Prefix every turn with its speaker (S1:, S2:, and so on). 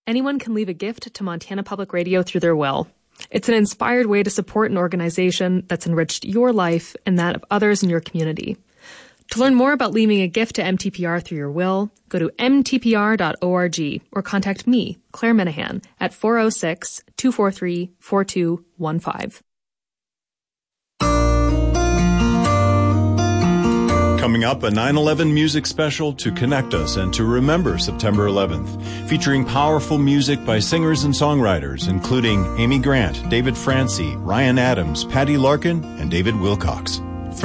S1: anyone can leave a gift to Montana Public Radio through their will. It's an inspired way to support an organization that's enriched your life and that of others in your community. To learn more about leaving a gift to MTPR through your will, go to mtpr.org or contact me, Claire Minahan, at 406-243-4215.
S2: Coming up, a 9/11 music special to connect us and to remember September 11th, featuring powerful music by singers and songwriters, including Amy Grant, David Francie, Ryan Adams, Patty Larkin, and David Wilcox.